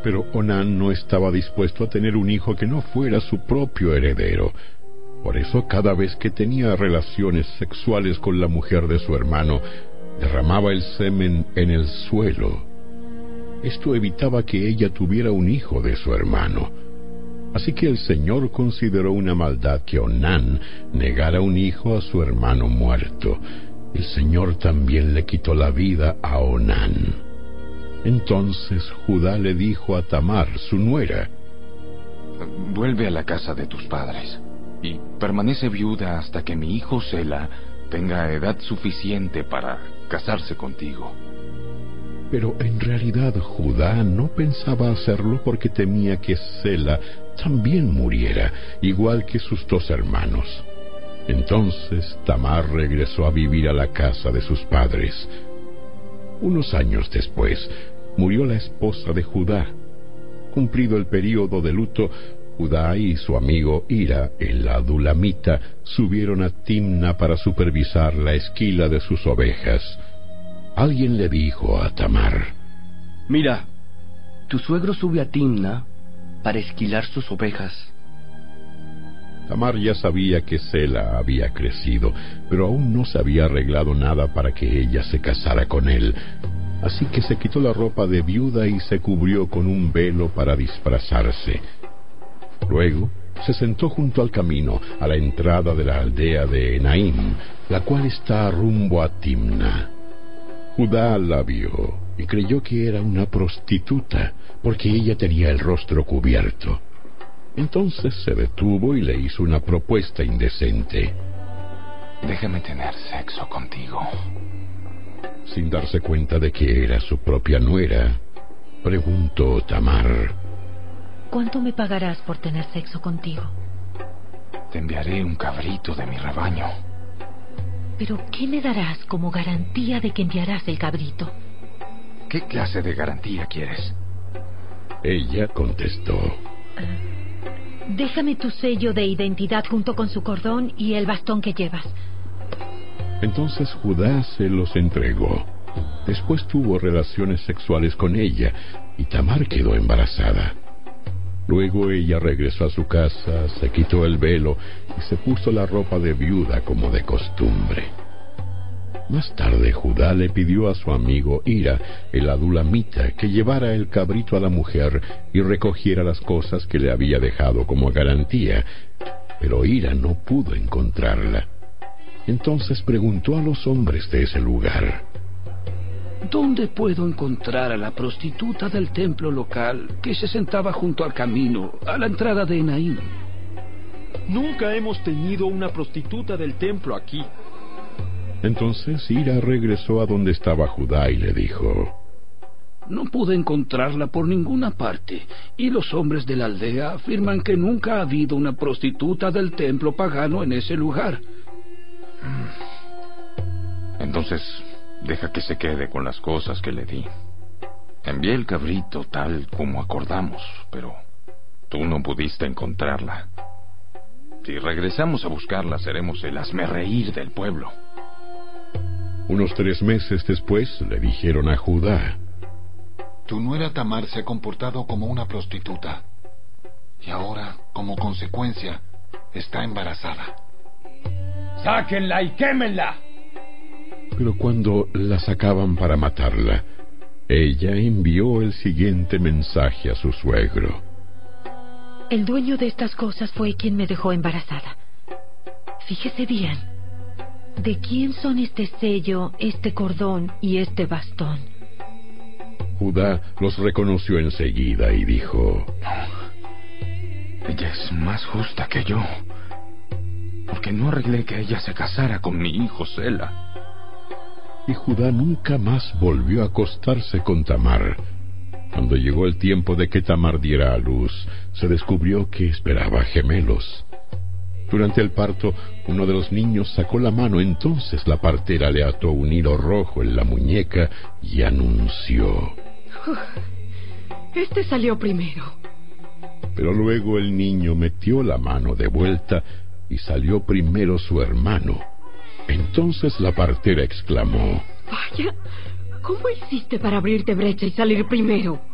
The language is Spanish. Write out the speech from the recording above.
Pero Onán no estaba dispuesto a tener un hijo que no fuera su propio heredero. Por eso, cada vez que tenía relaciones sexuales con la mujer de su hermano, derramaba el semen en el suelo. Esto evitaba que ella tuviera un hijo de su hermano. Así que el Señor consideró una maldad que Onán negara un hijo a su hermano muerto. El Señor también le quitó la vida a Onán. Entonces Judá le dijo a Tamar, su nuera: vuelve a la casa de tus padres y permanece viuda hasta que mi hijo Sela tenga edad suficiente para casarse contigo. Pero en realidad Judá no pensaba hacerlo porque temía que Sela también muriera, igual que sus dos hermanos. Entonces Tamar regresó a vivir a la casa de sus padres. Unos años después, murió la esposa de Judá. Cumplido el período de luto, Judá y su amigo Hira, el adulamita, subieron a Timna para supervisar la esquila de sus ovejas. Alguien le dijo a Tamar: mira, tu suegro sube a Timna para esquilar sus ovejas. Tamar ya sabía que Sela había crecido, pero aún no se había arreglado nada para que ella se casara con él. Así que se quitó la ropa de viuda y se cubrió con un velo para disfrazarse. Luego se sentó junto al camino, a la entrada de la aldea de Enaim, la cual está rumbo a Timna. Judá la vio y creyó que era una prostituta, porque ella tenía el rostro cubierto. Entonces se detuvo y le hizo una propuesta indecente: déjame tener sexo contigo. Sin darse cuenta de que era su propia nuera, preguntó Tamar: ¿cuánto me pagarás por tener sexo contigo? Te enviaré un cabrito de mi rebaño. ¿Pero qué me darás como garantía de que enviarás el cabrito? ¿Qué clase de garantía quieres? Ella contestó: déjame tu sello de identidad junto con su cordón y el bastón que llevas. Entonces Judá se los entregó. Después tuvo relaciones sexuales con ella y Tamar quedó embarazada. Luego ella regresó a su casa, se quitó el velo y se puso la ropa de viuda como de costumbre. Más tarde Judá le pidió a su amigo Hira, el adulamita, que llevara el cabrito a la mujer y recogiera las cosas que le había dejado como garantía, pero Hira no pudo encontrarla. Entonces preguntó a los hombres de ese lugar: ¿dónde puedo encontrar a la prostituta del templo local que se sentaba junto al camino, a la entrada de Enaim? Nunca hemos tenido una prostituta del templo aquí. Entonces Hira regresó a donde estaba Judá y le dijo: no pude encontrarla por ninguna parte, y los hombres de la aldea afirman que nunca ha habido una prostituta del templo pagano en ese lugar. Entonces, deja que se quede con las cosas que le di. Envié el cabrito tal como acordamos, pero tú no pudiste encontrarla. Si regresamos a buscarla, seremos el hazmerreír del pueblo. Unos 3 meses después le dijeron a Judá: tu nuera Tamar se ha comportado como una prostituta, y ahora, como consecuencia, está embarazada. ¡Sáquenla y quémenla! Pero cuando la sacaban para matarla, ella envió el siguiente mensaje a su suegro: el dueño de estas cosas fue quien me dejó embarazada. Fíjese bien, ¿de quién son este sello, este cordón y este bastón? Judá los reconoció enseguida y dijo: ella es más justa que yo, porque no arreglé que ella se casara con mi hijo Sela. Y Judá nunca más volvió a acostarse con Tamar. Cuando llegó el tiempo de que Tamar diera a luz, se descubrió que esperaba gemelos. Durante el parto, uno de los niños sacó la mano. Entonces la partera le ató un hilo rojo en la muñeca y anunció: este salió primero. Pero luego el niño metió la mano de vuelta y salió primero su hermano. Entonces la partera exclamó: vaya, ¿cómo hiciste para abrirte brecha y salir primero?